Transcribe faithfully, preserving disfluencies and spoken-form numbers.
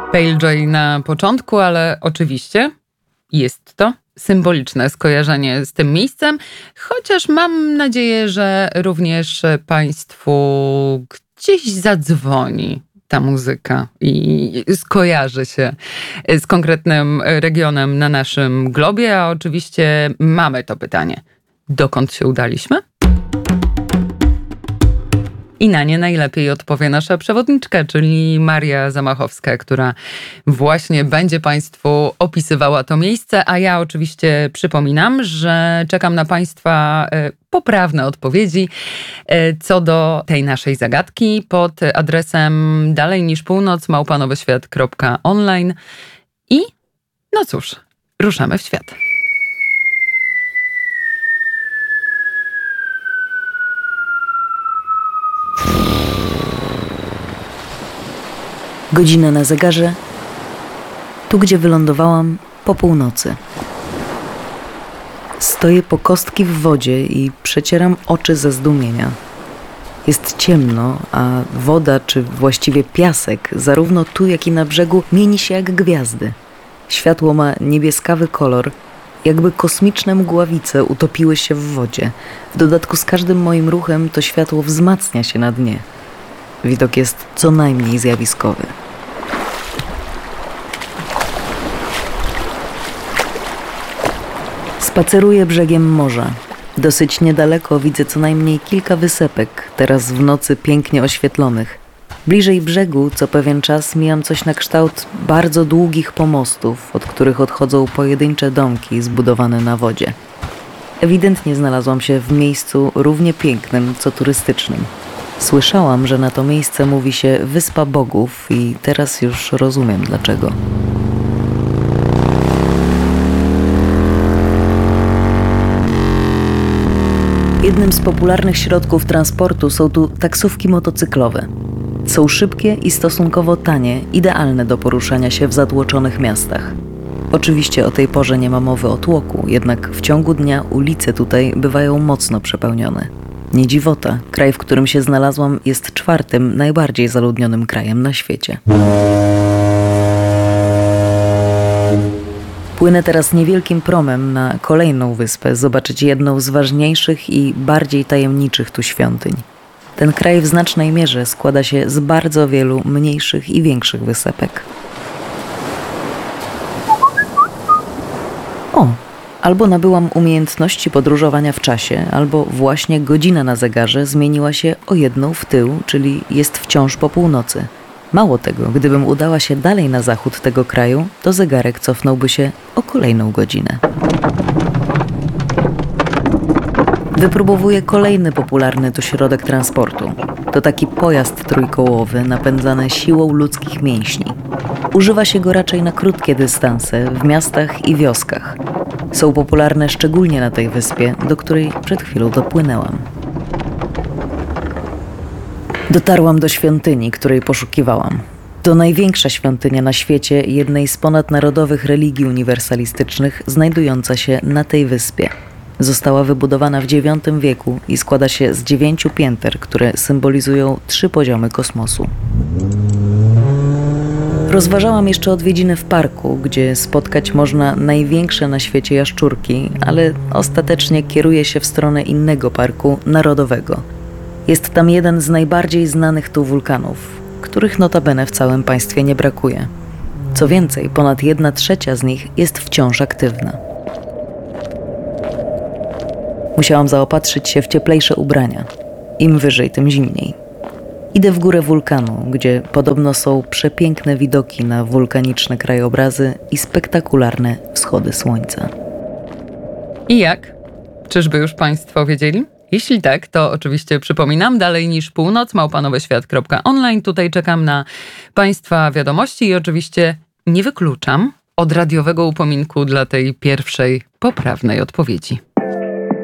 Pale Joy na początku, ale oczywiście jest to symboliczne skojarzenie z tym miejscem, chociaż mam nadzieję, że również Państwu gdzieś zadzwoni ta muzyka i skojarzy się z konkretnym regionem na naszym globie, a oczywiście mamy to pytanie. Dokąd się udaliśmy? I na nie najlepiej odpowie nasza przewodniczka, czyli Maria Zamachowska, która właśnie będzie Państwu opisywała to miejsce, a ja oczywiście przypominam, że czekam na Państwa poprawne odpowiedzi co do tej naszej zagadki pod adresem dalej niż północ małpa nowy świat kropka online i no cóż, ruszamy w świat. Godzina na zegarze, tu gdzie wylądowałam, po północy. Stoję po kostki w wodzie i przecieram oczy ze zdumienia. Jest ciemno, a woda, czy właściwie piasek, zarówno tu, jak i na brzegu, mieni się jak gwiazdy. Światło ma niebieskawy kolor, jakby kosmiczne mgławice utopiły się w wodzie. W dodatku z każdym moim ruchem to światło wzmacnia się na dnie. Widok jest co najmniej zjawiskowy. Spaceruję brzegiem morza. Dosyć niedaleko widzę co najmniej kilka wysepek, teraz w nocy pięknie oświetlonych. Bliżej brzegu co pewien czas mijam coś na kształt bardzo długich pomostów, od których odchodzą pojedyncze domki zbudowane na wodzie. Ewidentnie znalazłam się w miejscu równie pięknym co turystycznym. Słyszałam, że na to miejsce mówi się Wyspa Bogów i teraz już rozumiem dlaczego. Jednym z popularnych środków transportu są tu taksówki motocyklowe. Są szybkie i stosunkowo tanie, idealne do poruszania się w zatłoczonych miastach. Oczywiście o tej porze nie ma mowy o tłoku, jednak w ciągu dnia ulice tutaj bywają mocno przepełnione. Nie dziwota, kraj, w którym się znalazłam, jest czwartym najbardziej zaludnionym krajem na świecie. Płynę teraz niewielkim promem na kolejną wyspę, zobaczyć jedną z ważniejszych i bardziej tajemniczych tu świątyń. Ten kraj w znacznej mierze składa się z bardzo wielu mniejszych i większych wysepek. O! Albo nabyłam umiejętności podróżowania w czasie, albo właśnie godzina na zegarze zmieniła się o jedną w tył, czyli jest wciąż po północy. Mało tego, gdybym udała się dalej na zachód tego kraju, to zegarek cofnąłby się o kolejną godzinę. Wypróbowuję kolejny popularny tu środek transportu. To taki pojazd trójkołowy napędzany siłą ludzkich mięśni. Używa się go raczej na krótkie dystanse w miastach i wioskach. Są popularne szczególnie na tej wyspie, do której przed chwilą dopłynęłam. Dotarłam do świątyni, której poszukiwałam. To największa świątynia na świecie jednej z ponadnarodowych religii uniwersalistycznych, znajdująca się na tej wyspie. Została wybudowana w dziewiątym wieku i składa się z dziewięciu pięter, które symbolizują trzy poziomy kosmosu. Rozważałam jeszcze odwiedziny w parku, gdzie spotkać można największe na świecie jaszczurki, ale ostatecznie kieruję się w stronę innego parku, narodowego. Jest tam jeden z najbardziej znanych tu wulkanów, których notabene w całym państwie nie brakuje. Co więcej, ponad jedna trzecia z nich jest wciąż aktywna. Musiałam zaopatrzyć się w cieplejsze ubrania. Im wyżej, tym zimniej. Idę w górę wulkanu, gdzie podobno są przepiękne widoki na wulkaniczne krajobrazy i spektakularne wschody słońca. I jak? Czyżby już Państwo wiedzieli? Jeśli tak, to oczywiście przypominam, dalej niż północ, małpa nowy świat kropka online. Tutaj czekam na Państwa wiadomości i oczywiście nie wykluczam od radiowego upominku dla tej pierwszej poprawnej odpowiedzi.